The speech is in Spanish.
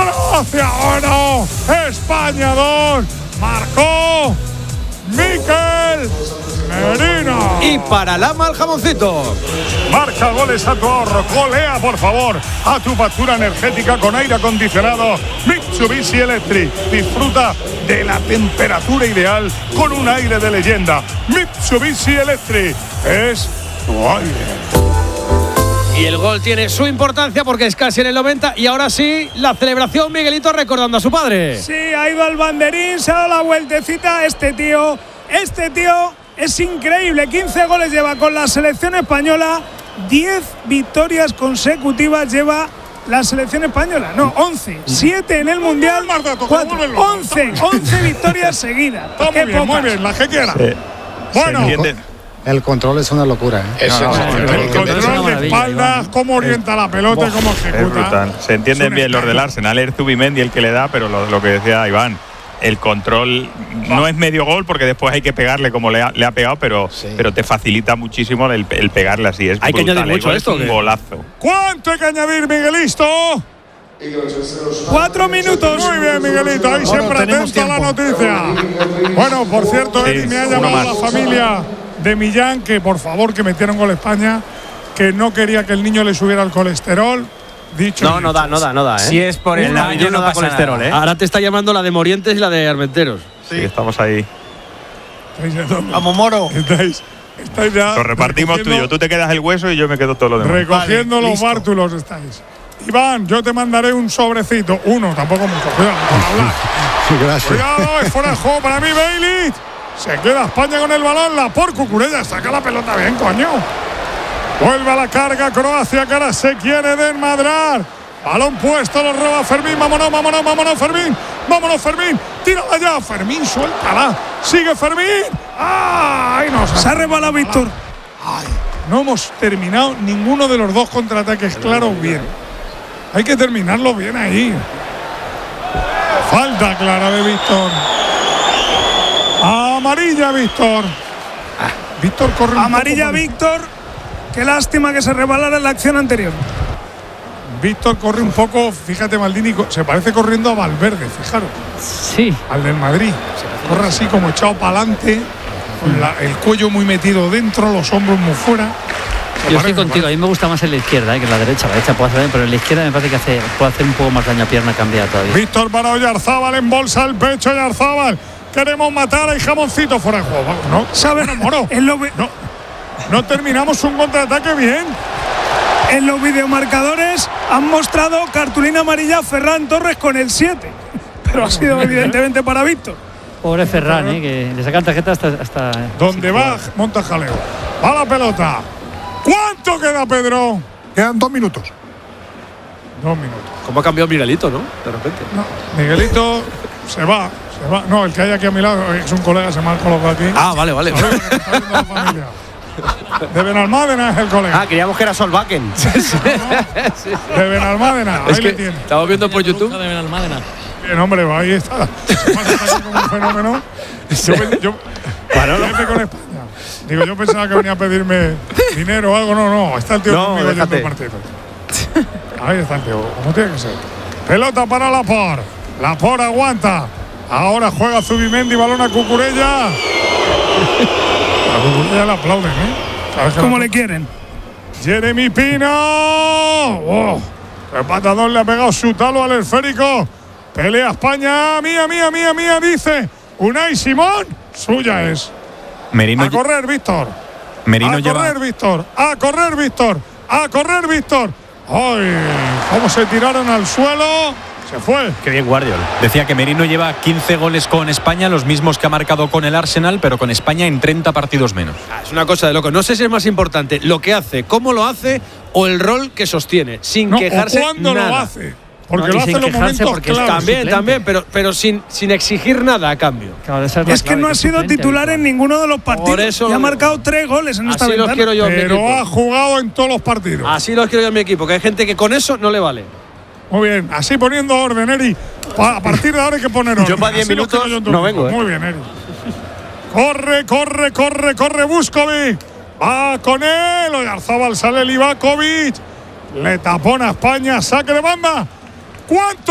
Croacia 1, España 2. Marcó Mikel Merino. Y para Lama el jamoncito. Marca goles a tu ahorro. Golea, por favor, a tu factura energética con aire acondicionado Mitsubishi Electric. Disfruta de la temperatura ideal con un aire de leyenda. Mitsubishi Electric es tu aire. Y el gol tiene su importancia porque es casi en el 90. Y ahora sí, la celebración, Miguelito recordando a su padre. Sí, ha ido al banderín, se ha dado la vueltecita. Este tío es increíble. 15 goles lleva con la selección española. 10 victorias consecutivas lleva la selección española. No, 11. 7 en el Mundial. 11 victorias seguidas. Muy bien, la que quiera. Bueno. El control es una locura, ¿eh? El control de espaldas, cómo orienta la pelota y cómo ejecuta. Es brutal. Se entienden bien los del Arsenal. Es Zubimendi el que le da, pero lo que decía Iván, el control no es medio gol porque después hay que pegarle como le ha pegado, pero te facilita muchísimo el pegarle así. Es hay brutal, que añadir mucho esto. Es un golazo. ¿Cuánto hay que añadir, Miguelito? 4 minutos. Muy bien, Miguelito. Ahí siempre atento a la noticia. Bueno, por cierto, Eddie, me ha llamado la familia de Millán, que por favor que metieron gol España, que no quería que el niño le subiera el colesterol. Dicho no da, ¿eh? Si es por el niño no da colesterol, nada. Ahora te está llamando la de Morientes y la de Armenteros. Sí, estamos ahí. Vamos, Moro. Estáis ya. Lo repartimos tú y yo. Tú te quedas el hueso y yo me quedo todo lo demás. Recogiendo los bártulos estáis. Iván, yo te mandaré un sobrecito. Uno, tampoco mucho. Cuidado, con hablar. Gracias. Cuidado, es fuera de juego para mí, Bailey. Se queda España con el balón. La por Cucurella saca la pelota bien, coño. Vuelve a la carga Croacia, que ahora se quiere desmadrar. Balón puesto, lo roba Fermín. Vámonos, Fermín. Vámonos, Fermín. Tírala ya, Fermín, suéltala. Sigue Fermín. ¡Ay! Se ha rebalado Víctor. ¡Ay! No hemos terminado ninguno de los dos contraataques claros bien. Hay que terminarlo bien ahí. Falta clara de Víctor. Amarilla, Víctor. Víctor corre. Amarilla, Víctor. Qué lástima que se rebalara en la acción anterior. Víctor corre un poco, fíjate, Maldini, se parece corriendo a Valverde, fijaros. Sí. Al del Madrid. Corre así como echado para adelante, con el cuello muy metido dentro, los hombros muy fuera. Yo estoy contigo, a mí me gusta más en la izquierda que en la derecha. La derecha puede hacer bien, pero en la izquierda me parece que puede hacer un poco más daño a pierna cambiada todavía. Víctor para Oyarzábal, embolsa el pecho Oyarzábal. Queremos matar a Jamoncito fuera de juego. No, sabe, no, Moro. No terminamos un contraataque bien. En los videomarcadores han mostrado cartulina amarilla a Ferran Torres con el 7. Pero ha sido evidentemente para Víctor. Pobre Ferran, que le sacan tarjeta hasta donde va, monta jaleo. Va la pelota. ¿Cuánto queda, Pedro? Quedan 2 minutos. 2 minutos. ¿Cómo ha cambiado Miguelito, no? De repente. No, Miguelito se va. No, el que hay aquí a mi lado es un colega, se me ha colocado aquí. Ah, vale. De Benalmádena es el colega. Queríamos que era Solbakken. De Benalmádena, ahí le tiene. Estamos viendo por YouTube. De Benalmádena. Bien, hombre, ahí está. Como un fenómeno. Yo con España. Digo, yo pensaba que venía a pedirme dinero o algo. No, está el tío conmigo yendo el partido. Ahí está el tío, como tiene que ser. Pelota para Laporte. Laporte aguanta. Ahora juega Zubimendi, balón a Cucurella. A Cucurella le aplauden, ¿eh? ¿Cómo le quieren? Jeremy Pino. El patadón le ha pegado su talo al esférico. Pelea España. Mía, dice Unai Simón. Suya es. Merino a correr, Víctor. Merino a correr, Víctor. A correr, Víctor. ¡Ay! ¿Cómo se tiraron al suelo? Se fue. Qué bien, Guardiola. Decía que Merino lleva 15 goles con España, los mismos que ha marcado con el Arsenal, pero con España en 30 partidos menos. Es una cosa de loco. No sé si es más importante lo que hace, cómo lo hace o el rol que sostiene, sin quejarse. O cuándo nada. lo hace. Porque lo hace en los momentos clave. También, pero sin exigir nada a cambio. Claro, es que no ha sido titular en ninguno de los partidos. Por eso, y ha marcado 3 goles en esta ventana. Quiero yo, pero ha jugado en todos los partidos. Así los quiero yo en mi equipo, que hay gente que con eso no le vale. Muy bien, así poniendo orden, Eri. A partir de ahora hay que poner orden. Yo para 10 minutos no vengo. Muy bien, Eri. Corre, Vuskovic. Va con él. Oyarzábal sale Livakovic. Le tapona a España, saque de banda. ¿Cuánto?